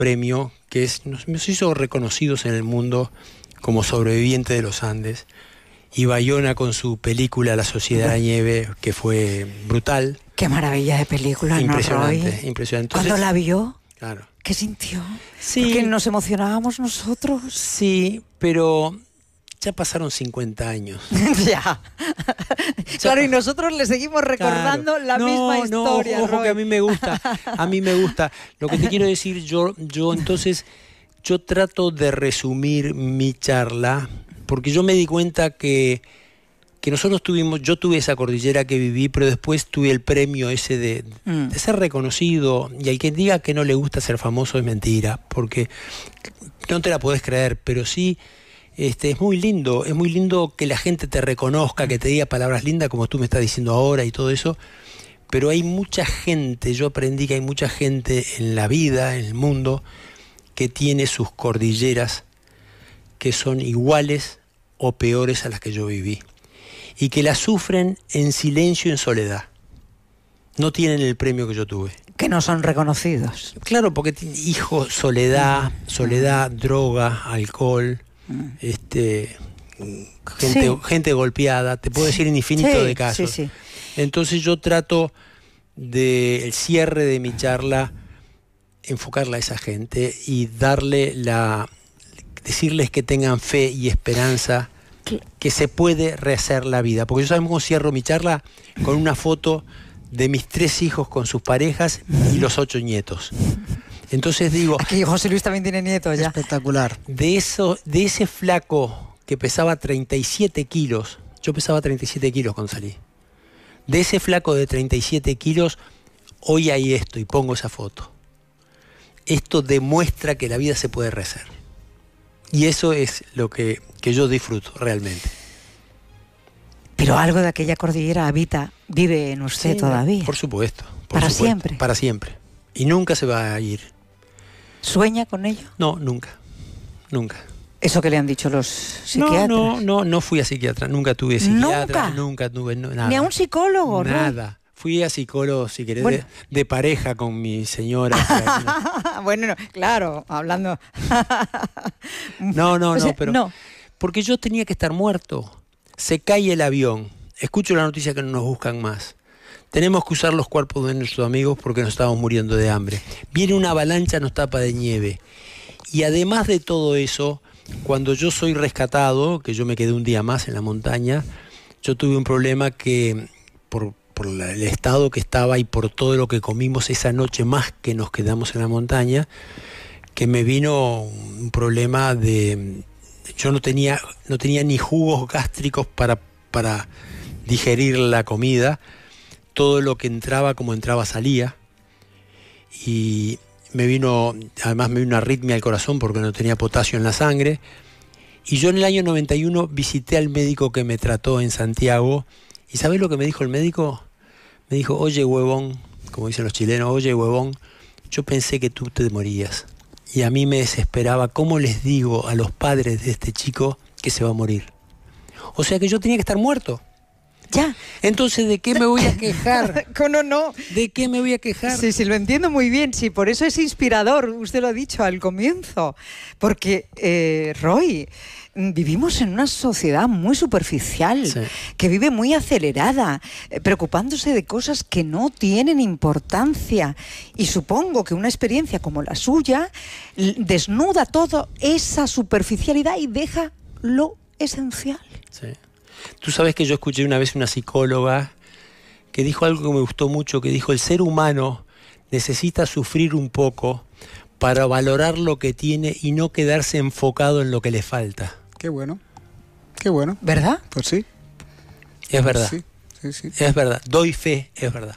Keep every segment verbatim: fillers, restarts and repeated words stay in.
premio que es, nos, nos hizo reconocidos en el mundo como sobreviviente de los Andes. Y Bayona con su película La Sociedad de la Nieve, que fue brutal. Qué maravilla de película, impresionante, ¿no, Roy? Impresionante. ¿Cuándo la vio? Claro. ¿Qué sintió? Sí. Porque nos emocionábamos nosotros. Sí, pero ya pasaron cincuenta años. Ya. Claro, y nosotros le seguimos recordando claro. la no, misma historia. No, ojo, Roy. que a mí me gusta. A mí me gusta. Lo que te quiero decir, yo, yo entonces, yo trato de resumir mi charla, porque yo me di cuenta que, que nosotros tuvimos, yo tuve esa cordillera que viví, pero después tuve el premio ese de, mm. de ser reconocido. Y al que diga que no le gusta ser famoso es mentira, porque no te la podés creer, pero sí. Este, es muy lindo, es muy lindo que la gente te reconozca, que te diga palabras lindas como tú me estás diciendo ahora y todo eso, pero hay mucha gente, yo aprendí que hay mucha gente en la vida, en el mundo, que tiene sus cordilleras que son iguales o peores a las que yo viví, y que las sufren en silencio y en soledad. No tienen el premio que yo tuve. Que no son reconocidos. Claro, porque hijos, soledad, soledad, droga, alcohol... Este, gente, sí. gente golpeada, te puedo decir un infinito sí, de casos. Sí, sí. Entonces yo trato de el cierre de mi charla enfocarla a esa gente y darle la, decirles que tengan fe y esperanza, que se puede rehacer la vida. Porque yo sabemos cómo cierro mi charla con una foto de mis tres hijos con sus parejas y los ocho nietos. Entonces digo... Aquí José Luis también tiene nietos ya. Espectacular. De, eso, de ese flaco que pesaba treinta y siete kilos, yo pesaba treinta y siete kilos cuando salí. De ese flaco de treinta y siete kilos, hoy hay esto y pongo esa foto. Esto demuestra que la vida se puede rehacer. Y eso es lo que, que yo disfruto realmente. Pero algo de aquella cordillera habita, vive en usted sí, todavía. Por supuesto. Por para supuesto, siempre. Para siempre. Y nunca se va a ir. ¿Sueña con ello? No, nunca, nunca. ¿Eso que le han dicho los psiquiatras? No, no, no, no fui a psiquiatra, nunca tuve psiquiatra, ¿Nunca? nunca tuve no, nada. ¿Ni a un psicólogo? Nada. ¿No? Fui a psicólogo, si querés, bueno. de, de pareja con mi señora. Bueno, no, claro, hablando... no, no, o sea, no, pero... No. Porque yo tenía que estar muerto. Se cae el avión. Escucho la noticia que no nos buscan más. Tenemos que usar los cuerpos de nuestros amigos porque nos estamos muriendo de hambre. Viene una avalancha, nos tapa de nieve. Y además de todo eso, cuando yo soy rescatado, que yo me quedé un día más en la montaña, yo tuve un problema que, por, por la, el estado que estaba y por todo lo que comimos esa noche más que nos quedamos en la montaña, que me vino un problema de... Yo no tenía, no tenía ni jugos gástricos para, para digerir la comida. Todo lo que entraba como entraba salía y me vino, además me vino una arritmia al corazón porque no tenía potasio en la sangre. Y yo en el año noventa y uno visité al médico que me trató en Santiago y ¿sabés lo que me dijo el médico? Me dijo, oye huevón, como dicen los chilenos, oye huevón, yo pensé que tú te morías. Y a mí me desesperaba, ¿cómo les digo a los padres de este chico que se va a morir? O sea que yo tenía que estar muerto. Ya. Entonces, ¿de qué me voy a quejar? ¿Cómo no? ¿De qué me voy a quejar? Sí, sí, lo entiendo muy bien. Sí, por eso es inspirador. Usted lo ha dicho al comienzo. Porque, eh, Roy, vivimos en una sociedad muy superficial, sí. que vive muy acelerada, eh, preocupándose de cosas que no tienen importancia. Y supongo que una experiencia como la suya desnuda toda esa superficialidad y deja lo esencial. Sí. Tú sabes que yo escuché una vez una psicóloga que dijo algo que me gustó mucho, que dijo, el ser humano necesita sufrir un poco para valorar lo que tiene y no quedarse enfocado en lo que le falta. Qué bueno, qué bueno. ¿Verdad? Pues sí. Es verdad. Sí, sí, sí. Es verdad, doy fe, es verdad.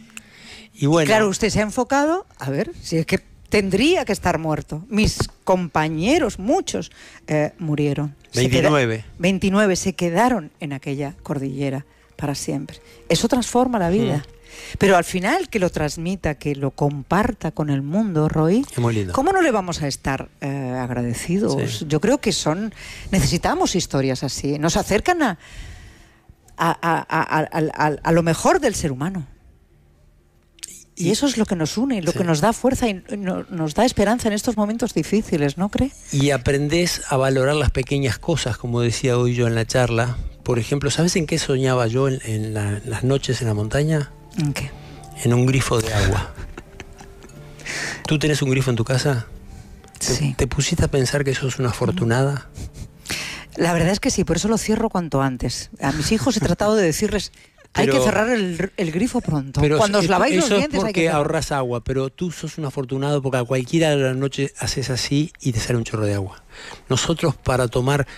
Y bueno. Claro, usted se ha enfocado, a ver, si es que tendría que estar muerto. Mis compañeros, muchos, eh, murieron. veintinueve. Se queda, veintinueve se quedaron en aquella cordillera para siempre. Eso transforma la vida. Mm. Pero al final que lo transmita, que lo comparta con el mundo, Roy, es muy lindo. ¿Cómo no le vamos a estar eh, agradecidos? Sí. Yo creo que son, necesitamos historias así. Nos acercan a, a, a, a, a, a, a lo mejor del ser humano. Y eso es lo que nos une, lo sí. que nos da fuerza y no, nos da esperanza en estos momentos difíciles, ¿no cree? Y aprendés a valorar las pequeñas cosas, como decía hoy yo en la charla. Por ejemplo, ¿sabes en qué soñaba yo en, en la, las noches en la montaña? ¿En qué? En un grifo de agua. ¿Tú tenés un grifo en tu casa? Sí. ¿Te, te pusiste a pensar que sos una afortunada? La verdad es que sí, por eso lo cierro cuanto antes. A mis hijos he tratado de decirles... Pero, hay que cerrar el, el grifo pronto. Pero cuando os laváis eso los dientes es porque hay que ahorras agua, pero tú sos un afortunado porque a cualquiera de la noche haces así y te sale un chorro de agua. Nosotros para tomar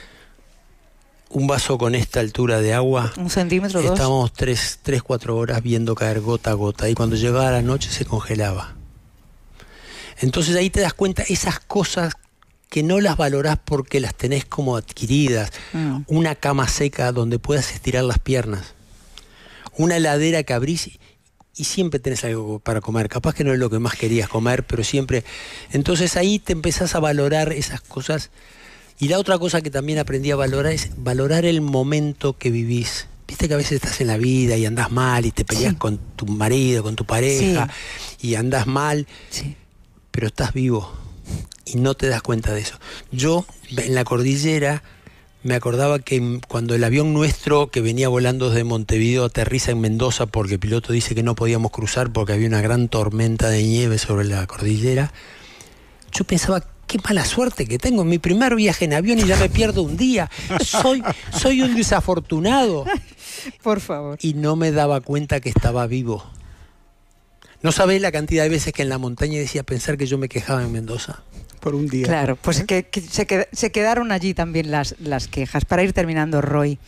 un vaso con esta altura de agua, un centímetro, dos, estábamos tres, tres, cuatro horas viendo caer gota a gota y cuando llegaba la noche se congelaba. Entonces ahí te das cuenta esas cosas que no las valorás porque las tenés como adquiridas. Mm. Una cama seca donde puedas estirar las piernas. Una heladera que abrís y siempre tenés algo para comer. Capaz que no es lo que más querías comer, pero siempre... Entonces ahí te empezás a valorar esas cosas. Y la otra cosa que también aprendí a valorar es valorar el momento que vivís. Viste que a veces estás en la vida y andás mal y te peleas sí. con tu marido, con tu pareja, sí. y andás mal, sí. pero estás vivo y no te das cuenta de eso. Yo en la cordillera... Me acordaba que cuando el avión nuestro que venía volando desde Montevideo aterriza en Mendoza porque el piloto dice que no podíamos cruzar porque había una gran tormenta de nieve sobre la cordillera, yo pensaba, qué mala suerte que tengo, en mi primer viaje en avión y ya me pierdo un día, soy, soy un desafortunado. Por favor. Y no me daba cuenta que estaba vivo. ¿No sabés la cantidad de veces que en la montaña decía pensar que yo me quejaba en Mendoza? Por un día. Claro, pues que, que se, qued, se quedaron allí también las, las quejas. Para ir terminando, Roy,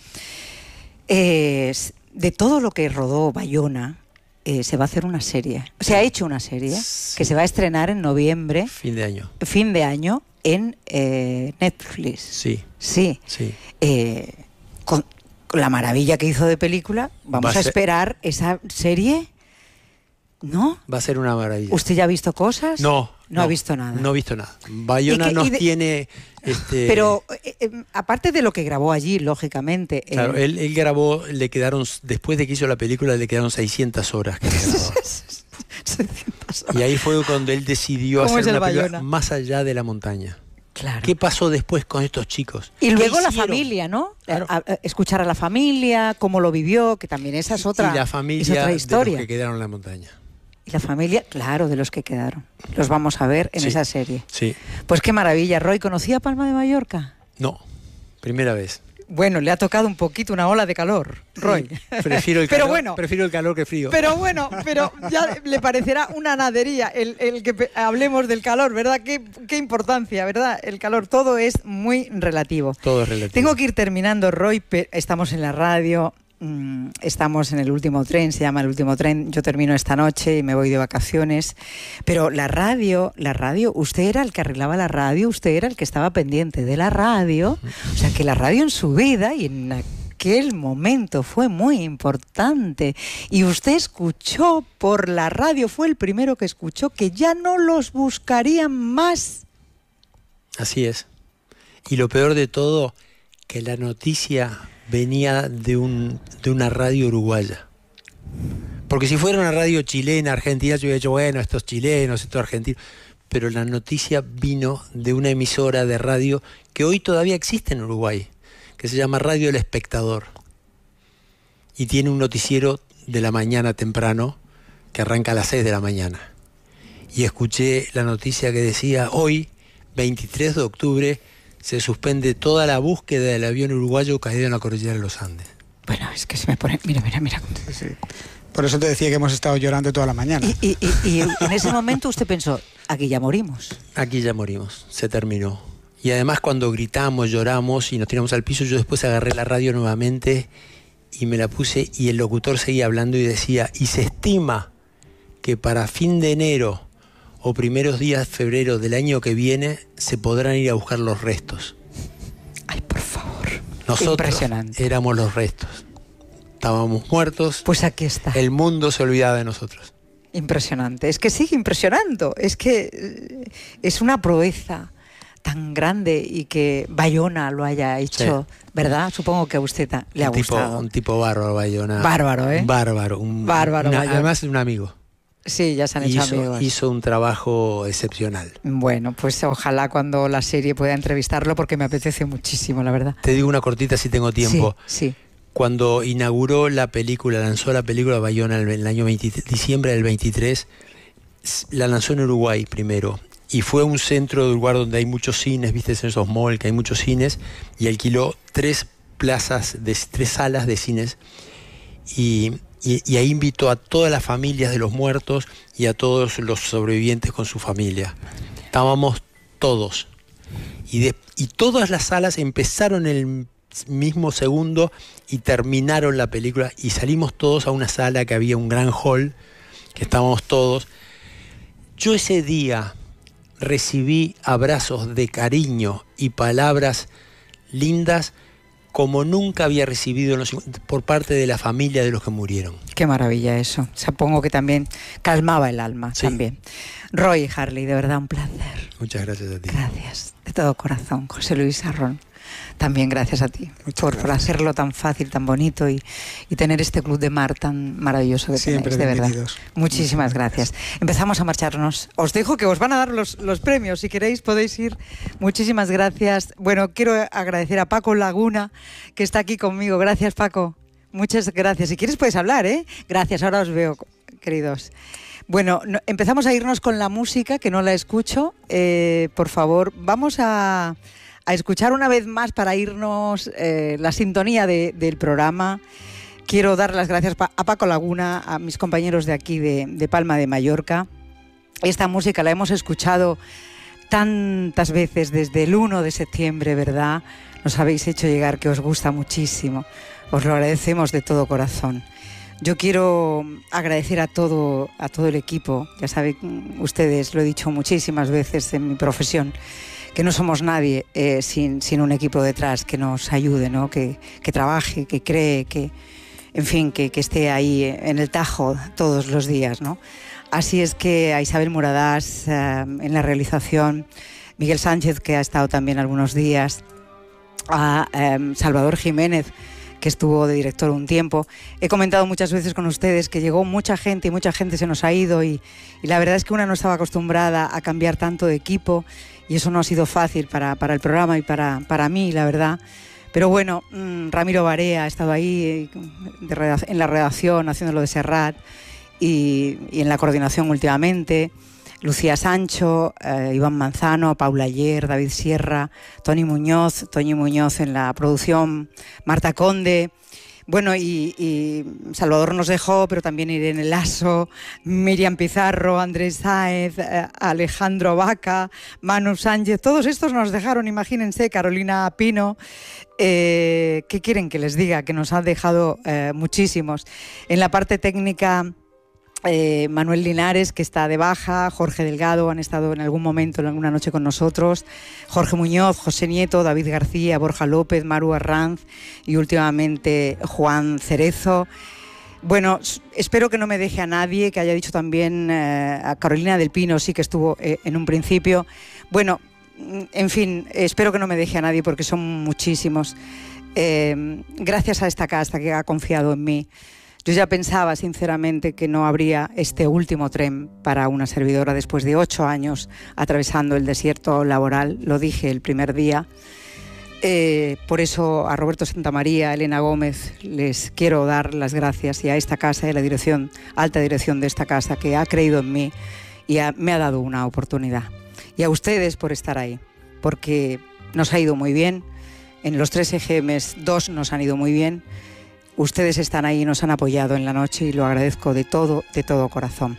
eh, de todo lo que rodó Bayona, eh, se va a hacer una serie. Se ha hecho una serie sí. que se va a estrenar en noviembre. Fin de año. Fin de año en eh, Netflix. Sí. Sí. sí. Eh, con, con la maravilla que hizo de película, vamos a, a esperar esa serie... ¿No? Va a ser una maravilla. ¿Usted ya ha visto cosas? No. No, no ha visto nada. No he visto nada. Bayona que, nos de, tiene... Este... Pero, eh, eh, aparte de lo que grabó allí, lógicamente... Claro, eh... él, él grabó, le quedaron, después de que hizo la película, le quedaron seiscientas horas. Que seiscientas horas. Y ahí fue cuando él decidió hacer una película Bayona? Más allá de la montaña. Claro. ¿Qué pasó después con estos chicos? Y luego la familia, ¿no? Claro. A, a, escuchar a la familia, cómo lo vivió, que también esa es otra, y la familia es otra historia. De los que quedaron en la montaña. Y la familia, claro, de los que quedaron. Los vamos a ver en sí, esa serie. Sí. Pues qué maravilla. Roy, ¿conocía Palma de Mallorca? No, primera vez. Bueno, le ha tocado un poquito una ola de calor, Roy. Sí, prefiero el pero calor, bueno, prefiero el calor que el frío. Pero bueno, pero ya le parecerá una nadería el, el que hablemos del calor, ¿verdad? Qué, qué importancia, ¿verdad? El calor, todo es muy relativo. Todo es relativo. Tengo que ir terminando, Roy. Estamos en la radio. Estamos en el último tren, se llama el último tren. Yo termino esta noche y me voy de vacaciones. Pero la radio, la radio, usted era el que arreglaba la radio, usted era el que estaba pendiente de la radio. O sea que la radio en su vida y en aquel momento fue muy importante. Y usted escuchó por la radio, fue el primero que escuchó que ya no los buscarían más. Así es. Y lo peor de todo, que la noticia venía de un de una radio uruguaya. Porque si fuera una radio chilena, argentina, yo hubiera dicho, bueno, estos chilenos, estos argentinos. Pero la noticia vino de una emisora de radio que hoy todavía existe en Uruguay, que se llama Radio El Espectador. Y tiene un noticiero de la mañana temprano, que arranca a las seis de la mañana. Y escuché la noticia que decía, hoy, veintitrés de octubre, se suspende toda la búsqueda del avión uruguayo caído en la cordillera de los Andes. Bueno, es que se me pone... Mira, mira, mira. Sí, sí. Por eso te decía que hemos estado llorando toda la mañana. Y, y, y, y en ese momento usted pensó, aquí ya morimos. Aquí ya morimos, se terminó. Y además cuando gritamos, lloramos y nos tiramos al piso, yo después agarré la radio nuevamente y me la puse y el locutor seguía hablando y decía, y se estima que para fin de enero o primeros días de febrero del año que viene se podrán ir a buscar los restos. Ay, por favor. Nosotros impresionante. Éramos los restos. Estábamos muertos. Pues aquí está. El mundo se olvidaba de nosotros. Impresionante. Es que sigue impresionando. Es que es una proeza tan grande y que Bayona lo haya hecho, sí. ¿Verdad? Supongo que a usted le ha un tipo, gustado. Un tipo bárbaro, Bayona. Bárbaro, ¿eh? Bárbaro. Un, bárbaro, una, Bayona. Además es un amigo. Sí, ya se han hecho hizo, amigos. Hizo un trabajo excepcional. Bueno, pues ojalá cuando la serie pueda entrevistarlo, porque me apetece muchísimo, la verdad. Te digo una cortita si tengo tiempo. Sí, sí. Cuando inauguró la película, lanzó la película Bayona en el año veinte, diciembre del veintitrés, la lanzó en Uruguay primero. Y fue a un centro de Uruguay donde hay muchos cines, viste, en esos malls que hay muchos cines, y alquiló tres plazas, de, tres salas de cines. Y, y, y ahí invitó a todas las familias de los muertos y a todos los sobrevivientes con su familia. Estábamos todos. Y, de, y todas las salas empezaron el mismo segundo y terminaron la película. Y salimos todos a una sala que había un gran hall, que estábamos todos. Yo ese día recibí abrazos de cariño y palabras lindas como nunca había recibido en los, por parte de la familia de los que murieron. Qué maravilla eso. Supongo que también calmaba el alma. Sí. También. Roy Harley, de verdad un placer. Muchas gracias a ti. Gracias, de todo corazón. José Luis Arrón, también gracias a ti por, por hacerlo tan fácil, tan bonito y, y tener este club de mar tan maravilloso que Siempre tenéis, de verdad. Muchísimas gracias. Empezamos a marcharnos. Os dejo que os van a dar los, los premios. Si queréis podéis ir. Muchísimas gracias. Bueno, quiero agradecer a Paco Laguna, que está aquí conmigo. Gracias, Paco. Muchas gracias. Si quieres puedes hablar, ¿eh? Gracias, ahora os veo, queridos. Bueno, no, empezamos a irnos con la música, que no la escucho. Eh, por favor, vamos a... a escuchar una vez más para irnos eh, la sintonía de, del programa. Quiero dar las gracias a Paco Laguna, a mis compañeros de aquí de, de Palma de Mallorca. Esta música la hemos escuchado tantas veces desde el uno de septiembre, ¿verdad? Nos habéis hecho llegar que os gusta muchísimo. Os lo agradecemos de todo corazón. Yo quiero agradecer a todo, a todo el equipo. Ya saben ustedes, lo he dicho muchísimas veces en mi profesión, que no somos nadie eh, sin, sin un equipo detrás que nos ayude, ¿no? que, que trabaje, que cree, que, en fin, que, que esté ahí en el tajo todos los días, ¿no? Así es que a Isabel Muradás eh, en la realización, Miguel Sánchez, que ha estado también algunos días, a eh, Salvador Jiménez, que estuvo de director un tiempo. He comentado muchas veces con ustedes que llegó mucha gente y mucha gente se nos ha ido y, y la verdad es que una no estaba acostumbrada a cambiar tanto de equipo y eso no ha sido fácil para, para el programa y para, para mí, la verdad. Pero bueno, mmm, Ramiro Barea ha estado ahí de redac- en la redacción haciéndolo de Serrat y, y en la coordinación últimamente. Lucía Sancho, eh, Iván Manzano, Paula Ayer, David Sierra, Tony Muñoz, Toñi Muñoz en la producción, Marta Conde. Bueno, y, y Salvador nos dejó, pero también Irene Lasso, Miriam Pizarro, Andrés Sáez, eh, Alejandro Vaca, Manu Sánchez, todos estos nos dejaron, imagínense, Carolina Pino. Eh, ¿Qué quieren que les diga? Que nos han dejado eh, muchísimos. En la parte técnica... Eh, Manuel Linares, que está de baja, Jorge Delgado, han estado en algún momento, en alguna noche con nosotros, Jorge Muñoz, José Nieto, David García, Borja López, Maru Arranz y últimamente Juan Cerezo. Bueno, espero que no me deje a nadie, que haya dicho también eh, a Carolina del Pino, sí que estuvo eh, en un principio. Bueno, en fin, espero que no me deje a nadie porque son muchísimos. Eh, gracias a esta casa que ha confiado en mí. Yo ya pensaba, sinceramente, que no habría este último tren para una servidora después de ocho años atravesando el desierto laboral. Lo dije el primer día. Eh, por eso a Roberto Santamaría, a Elena Gómez, les quiero dar las gracias y a esta casa y a la dirección, alta dirección de esta casa, que ha creído en mí y ha, me ha dado una oportunidad. Y a ustedes por estar ahí, porque nos ha ido muy bien. En los tres E G Ms, dos nos han ido muy bien. Ustedes están ahí y nos han apoyado en la noche y lo agradezco de todo, de todo corazón.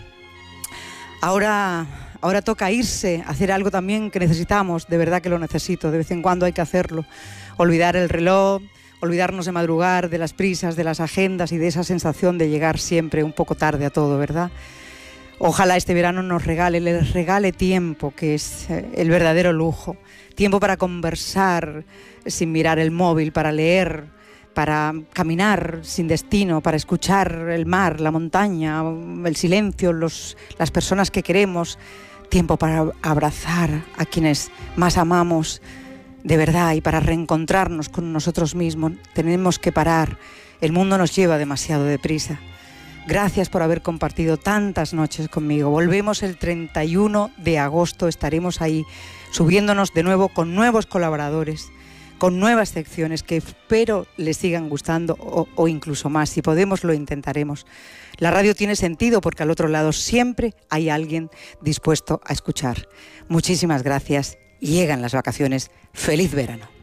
Ahora, ahora toca irse, hacer algo también que necesitamos, de verdad que lo necesito, de vez en cuando hay que hacerlo. Olvidar el reloj, olvidarnos de madrugar, de las prisas, de las agendas y de esa sensación de llegar siempre un poco tarde a todo, ¿verdad? Ojalá este verano nos regale, les regale tiempo, que es el verdadero lujo. Tiempo para conversar sin mirar el móvil, para leer, para caminar sin destino, para escuchar el mar, la montaña, el silencio, los, las personas que queremos. Tiempo para abrazar a quienes más amamos de verdad y para reencontrarnos con nosotros mismos. Tenemos que parar. El mundo nos lleva demasiado deprisa. Gracias por haber compartido tantas noches conmigo. Volvemos el treinta y uno de agosto, estaremos ahí subiéndonos de nuevo con nuevos colaboradores, con nuevas secciones que espero les sigan gustando o, o incluso más. Si podemos, lo intentaremos. La radio tiene sentido porque al otro lado siempre hay alguien dispuesto a escuchar. Muchísimas gracias. Llegan las vacaciones. ¡Feliz verano!